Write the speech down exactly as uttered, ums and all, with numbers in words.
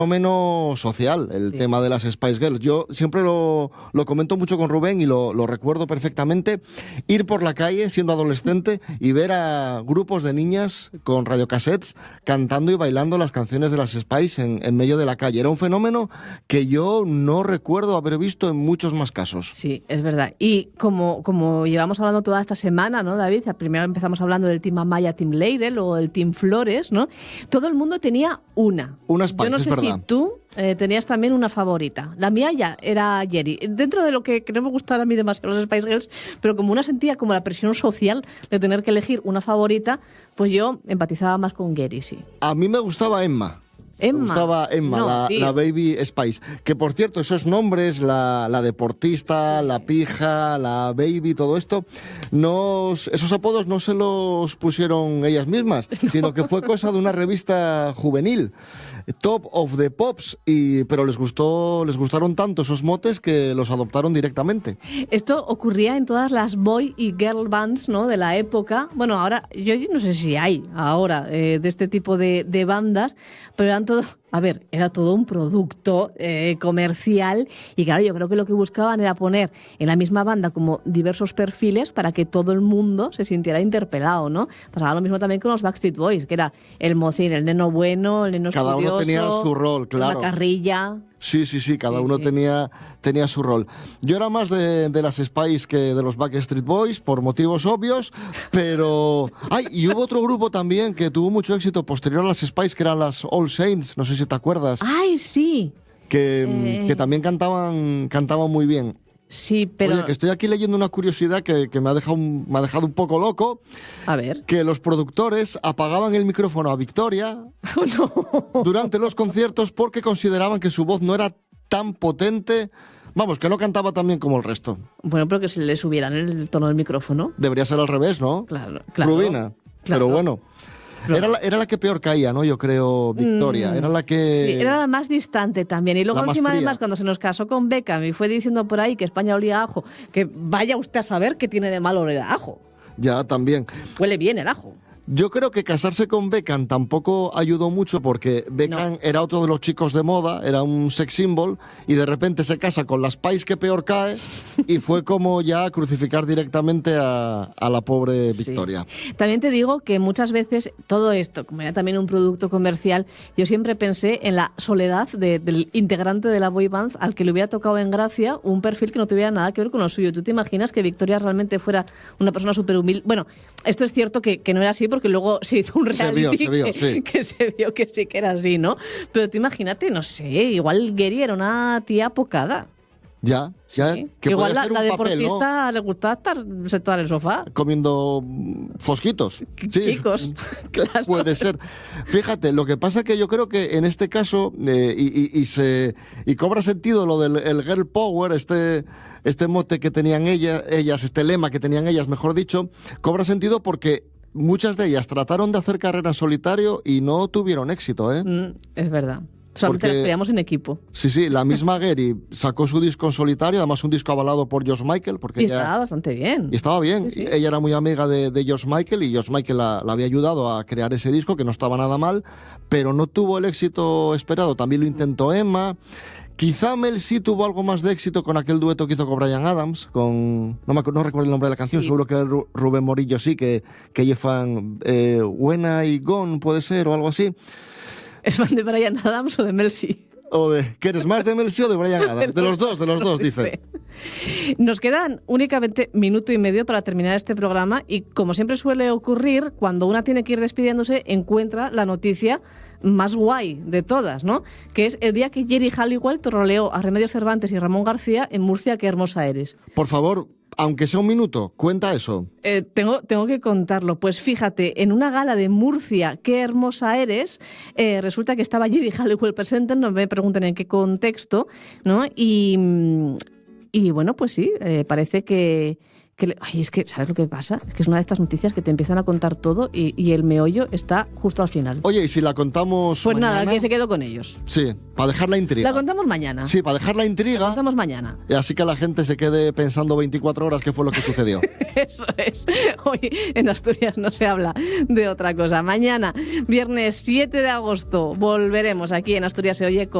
fenómeno social, el sí. tema de las Spice Girls. Yo siempre lo, lo comento mucho con Rubén y lo, lo recuerdo perfectamente. Ir por la calle siendo adolescente y ver a grupos de niñas con radiocassettes cantando y bailando las canciones de las Spice en, en medio de la calle. Era un fenómeno que yo no recuerdo haber visto en muchos más casos. Sí, es verdad. Y como, como llevamos hablando toda esta semana, ¿no, David? Primero empezamos hablando del Team Amaya, Team Leire, luego del Team Flores, ¿no? Todo el mundo tenía una. Una Spice, yo no es sé verdad. si tú eh, tenías también una favorita. La mía ya era Geri. Dentro de lo que, que no me gustaban a mí demasiado los Spice Girls, pero como una sentía como la presión social de tener que elegir una favorita, pues yo empatizaba más con Geri, sí. A mí me gustaba Emma. Emma. Me gustaba Emma, no, la, la Baby Spice. Que por cierto, esos nombres, la, la deportista, sí. la pija, la Baby, todo esto, no, esos apodos no se los pusieron ellas mismas, no. sino que fue cosa de una revista juvenil, Top of the Pops, y, pero les gustó, les gustaron tanto esos motes que los adoptaron directamente. Esto ocurría en todas las boy y girl bands, ¿no?, de la época. Bueno, ahora, yo, yo no sé si hay ahora eh, de este tipo de, de bandas, pero eran todo, a ver, era todo un producto eh, comercial y claro, yo creo que lo que buscaban era poner en la misma banda como diversos perfiles para que todo el mundo se sintiera interpelado, ¿no? Pasaba lo mismo también con los Backstreet Boys, que era el mocín, el neno bueno, el neno estudioso. Cada uno tenía su rol, claro. La carrilla. Sí, sí, sí, cada sí, uno sí. Tenía, tenía su rol. Yo era más de, de las Spice que de los Backstreet Boys, por motivos obvios, pero... ¡Ay! Y hubo otro grupo también que tuvo mucho éxito posterior a las Spice, que eran las All Saints, no sé si te acuerdas. ¡Ay, sí! Que, eh... que también cantaban, cantaban muy bien. Sí, pero... Oye, que estoy aquí leyendo una curiosidad que, que me, ha dejado un, me ha dejado un poco loco. A ver. Que los productores apagaban el micrófono a Victoria no. durante los conciertos porque consideraban que su voz no era tan potente. Vamos, que no cantaba tan bien como el resto. Bueno, pero que se le subieran el tono del micrófono. Debería ser al revés, ¿no? Claro, claro. Rubina. Claro. Pero bueno. Era la, era la que peor caía, ¿no? Yo creo, Victoria. Era la que... Sí, era la más distante también. Y luego encima, además, cuando se nos casó con Beckham y fue diciendo por ahí que España olía a ajo, que vaya usted a saber qué tiene de malo oler a ajo. Ya, también. Huele bien el ajo. Yo creo que casarse con Beckham tampoco ayudó mucho porque Beckham no. era otro de los chicos de moda, era un sex symbol y de repente se casa con las Spice que peor cae y fue como ya crucificar directamente a, a la pobre Victoria. Sí. También te digo que muchas veces todo esto, como era también un producto comercial, yo siempre pensé en la soledad de, del integrante de la boy band al que le hubiera tocado en gracia un perfil que no tuviera nada que ver con lo suyo. ¿Tú te imaginas que Victoria realmente fuera una persona súper humilde? Bueno, esto es cierto que, que no era así porque luego se hizo un reality se vio, se vio, que, sí. que se vio que sí que era así, ¿no? Pero tú imagínate, no sé, igual Geri era una tía apocada. Ya, ya. Sí. Que igual la, ser un la papel, deportista, ¿no?, le gustaba estar sentada en el sofá. Comiendo fosquitos. Sí, chicos, claro. Puede ser. Fíjate, lo que pasa que yo creo que en este caso, eh, y, y, y, se, y cobra sentido lo del el girl power, este... este mote que tenían ella, ellas, este lema que tenían ellas, mejor dicho, cobra sentido porque muchas de ellas trataron de hacer carrera en solitario y no tuvieron éxito, ¿eh? Mm, es verdad. Solamente las peleamos en equipo. Sí, sí, la misma Geri sacó su disco en solitario, además un disco avalado por George Michael. Porque y ella, estaba bastante bien. Y estaba bien. Sí, sí. Ella era muy amiga de, de George Michael y George Michael la, la había ayudado a crear ese disco, que no estaba nada mal, pero no tuvo el éxito esperado. También lo intentó Emma. Quizá Mel sí tuvo algo más de éxito con aquel dueto que hizo con Bryan Adams, con... No, me, no recuerdo el nombre de la canción, sí. Seguro que Ru, Rubén Morillo sí, que, que ella fan eh, When I Gone, puede ser, o algo así. ¿Es fan de Bryan Adams o de Mel C? O de, ¿que eres más de Mel C o de Bryan Adams? De los dos, de los dos, dice. Nos quedan únicamente minuto y medio para terminar este programa y, como siempre suele ocurrir, cuando una tiene que ir despidiéndose, encuentra la noticia más guay de todas, ¿no? Que es el día que Geri Halliwell troleó a Remedios Cervantes y Ramón García en Murcia, qué hermosa eres. Por favor, aunque sea un minuto, cuenta eso. Eh, tengo, tengo que contarlo. Pues fíjate, en una gala de Murcia, qué hermosa eres, eh, resulta que estaba Geri Halliwell presente, no me pregunten en qué contexto, ¿no? Y, y bueno, pues sí, eh, parece que... que le, ay, es que, ¿sabes lo que pasa? Es que es una de estas noticias que te empiezan a contar todo y, y el meollo está justo al final. Oye, ¿y si la contamos Pues mañana? nada, que se quedó con ellos. Sí, para dejar la intriga. La contamos mañana. Sí, para dejar la intriga. La contamos mañana. Y así que la gente se quede pensando veinticuatro horas qué fue lo que sucedió. Eso es. Hoy en Asturias no se habla de otra cosa. Mañana, viernes siete de agosto, volveremos aquí en Asturias se oye con